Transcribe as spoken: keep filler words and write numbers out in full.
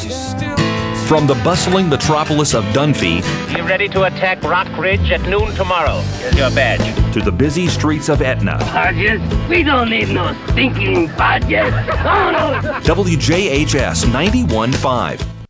From the bustling metropolis of Dunphy Be ready to attack Rock Ridge at noon tomorrow. Here's your badge. to the busy streets of Etna, Badges? We don't need no stinking badges. Oh, no. W J H S ninety-one point five.